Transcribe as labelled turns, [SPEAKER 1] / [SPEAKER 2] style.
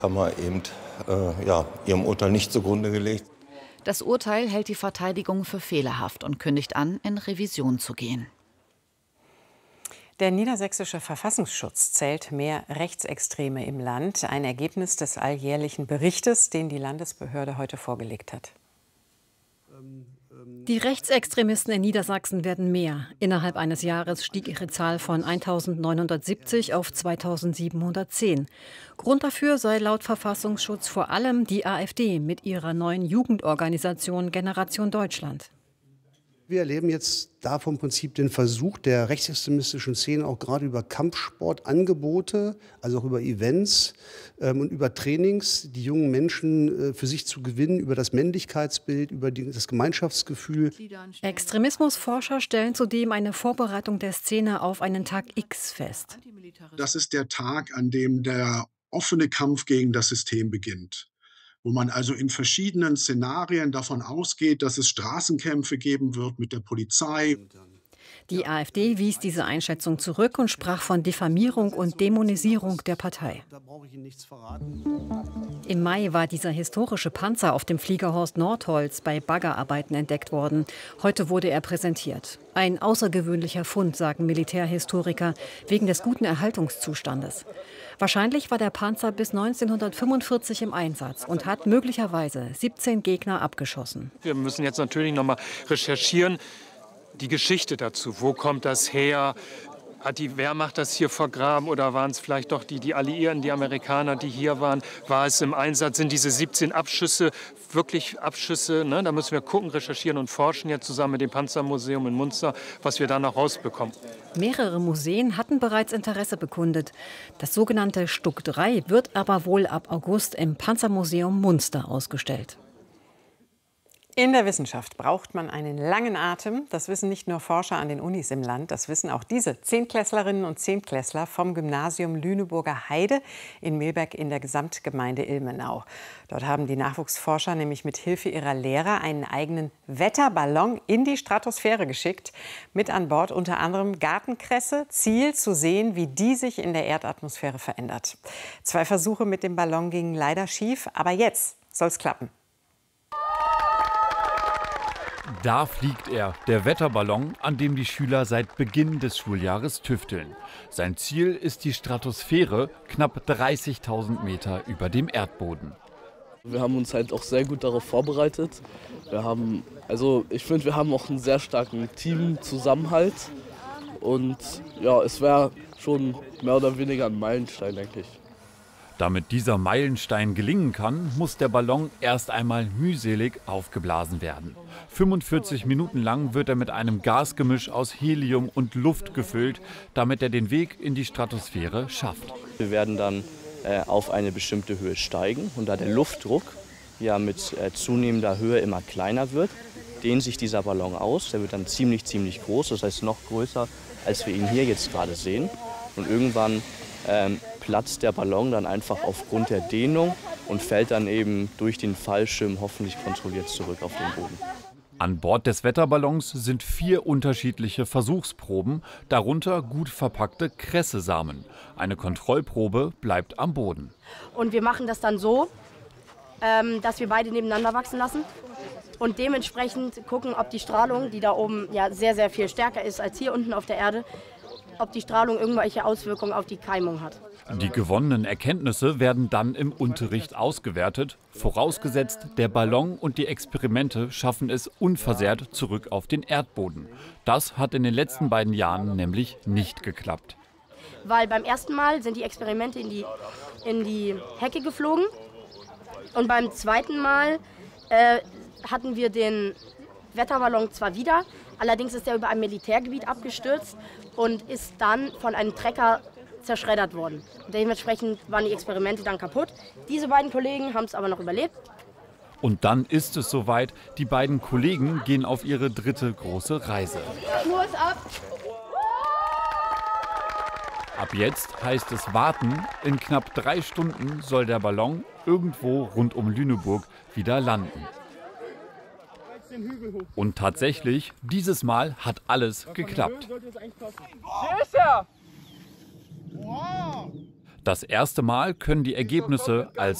[SPEAKER 1] Kammer eben ihrem Urteil nicht zugrunde gelegt.
[SPEAKER 2] Das Urteil hält die Verteidigung für fehlerhaft und kündigt an, in Revision zu gehen.
[SPEAKER 3] Der niedersächsische Verfassungsschutz zählt mehr Rechtsextreme im Land. Ein Ergebnis des alljährlichen Berichtes, den die Landesbehörde heute vorgelegt hat.
[SPEAKER 4] Die Rechtsextremisten in Niedersachsen werden mehr. Innerhalb eines Jahres stieg ihre Zahl von 1.970 auf 2.710. Grund dafür sei laut Verfassungsschutz vor allem die AfD mit ihrer neuen Jugendorganisation Generation Deutschland.
[SPEAKER 5] Wir erleben jetzt da vom Prinzip den Versuch der rechtsextremistischen Szene auch gerade über Kampfsportangebote, also auch über Events und über Trainings, die jungen Menschen für sich zu gewinnen, über das Männlichkeitsbild, über das Gemeinschaftsgefühl.
[SPEAKER 4] Extremismusforscher stellen zudem eine Vorbereitung der Szene auf einen Tag X fest.
[SPEAKER 6] Das ist der Tag, an dem der offene Kampf gegen das System beginnt, wo man also in verschiedenen Szenarien davon ausgeht, dass es Straßenkämpfe geben wird mit der Polizei.
[SPEAKER 4] Die AfD wies diese Einschätzung zurück und sprach von Diffamierung und Dämonisierung der Partei. Im Mai war dieser historische Panzer auf dem Fliegerhorst Nordholz bei Baggerarbeiten entdeckt worden. Heute wurde er präsentiert. Ein außergewöhnlicher Fund, sagen Militärhistoriker, wegen des guten Erhaltungszustandes. Wahrscheinlich war der Panzer bis 1945 im Einsatz und hat möglicherweise 17 Gegner abgeschossen.
[SPEAKER 7] Wir müssen jetzt natürlich noch mal recherchieren, die Geschichte dazu. Wo kommt das her? Hat die Wehrmacht das hier vergraben oder waren es vielleicht doch die Alliierten, die Amerikaner, die hier waren? War es im Einsatz? Sind diese 17 Abschüsse wirklich Abschüsse? Ne? Da müssen wir gucken, recherchieren und forschen jetzt zusammen mit dem Panzermuseum in Munster, was wir da noch rausbekommen.
[SPEAKER 4] Mehrere Museen hatten bereits Interesse bekundet. Das sogenannte Stuck 3 wird aber wohl ab August im Panzermuseum Munster ausgestellt.
[SPEAKER 3] In der Wissenschaft braucht man einen langen Atem. Das wissen nicht nur Forscher an den Unis im Land, das wissen auch diese Zehntklässlerinnen und Zehntklässler vom Gymnasium Lüneburger Heide in Milberg in der Gesamtgemeinde Ilmenau. Dort haben die Nachwuchsforscher nämlich mit Hilfe ihrer Lehrer einen eigenen Wetterballon in die Stratosphäre geschickt. Mit an Bord unter anderem Gartenkresse. Ziel zu sehen, wie die sich in der Erdatmosphäre verändert. 2 Versuche mit dem Ballon gingen leider schief, aber jetzt soll's klappen.
[SPEAKER 8] Da fliegt er, der Wetterballon, an dem die Schüler seit Beginn des Schuljahres tüfteln. Sein Ziel ist die Stratosphäre, knapp 30.000 Meter über dem Erdboden.
[SPEAKER 9] Wir haben uns halt auch sehr gut darauf vorbereitet. Ich finde, wir haben auch einen sehr starken Teamzusammenhalt. Und ja, es wäre schon mehr oder weniger ein Meilenstein, denke ich.
[SPEAKER 8] Damit dieser Meilenstein gelingen kann, muss der Ballon erst einmal mühselig aufgeblasen werden. 45 Minuten lang wird er mit einem Gasgemisch aus Helium und Luft gefüllt, damit er den Weg in die Stratosphäre schafft.
[SPEAKER 10] Wir werden dann auf eine bestimmte Höhe steigen und da der Luftdruck ja mit zunehmender Höhe immer kleiner wird, dehnt sich dieser Ballon aus. Der wird dann ziemlich groß, das heißt noch größer, als wir ihn hier jetzt gerade sehen. Und irgendwann platzt der Ballon dann einfach aufgrund der Dehnung und fällt dann eben durch den Fallschirm hoffentlich kontrolliert zurück auf den Boden.
[SPEAKER 8] An Bord des Wetterballons sind 4 unterschiedliche Versuchsproben, darunter gut verpackte Kressesamen. Eine Kontrollprobe bleibt am Boden.
[SPEAKER 11] Und wir machen das dann so, dass wir beide nebeneinander wachsen lassen und dementsprechend gucken, ob die Strahlung, die da oben ja sehr viel stärker ist als hier unten auf der Erde, ob die Strahlung irgendwelche Auswirkungen auf die Keimung hat.
[SPEAKER 8] Die gewonnenen Erkenntnisse werden dann im Unterricht ausgewertet, vorausgesetzt, der Ballon und die Experimente schaffen es unversehrt zurück auf den Erdboden. Das hat in den letzten beiden Jahren nämlich nicht geklappt.
[SPEAKER 11] Weil beim ersten Mal sind die Experimente in die Hecke geflogen und beim zweiten Mal hatten wir den Wetterballon zwar wieder, allerdings ist er über ein Militärgebiet abgestürzt und ist dann von einem Trecker zerschreddert worden. Dementsprechend waren die Experimente dann kaputt. Diese beiden Kollegen haben es aber noch überlebt.
[SPEAKER 8] Und dann ist es soweit, die beiden Kollegen gehen auf ihre 3. große Reise.
[SPEAKER 11] Kurs ab!
[SPEAKER 8] Ab jetzt heißt es warten, in knapp 3 Stunden soll der Ballon irgendwo rund um Lüneburg wieder landen. Und tatsächlich, dieses Mal hat alles geklappt.
[SPEAKER 12] Hier ist er!
[SPEAKER 8] Das erste Mal können die Ergebnisse als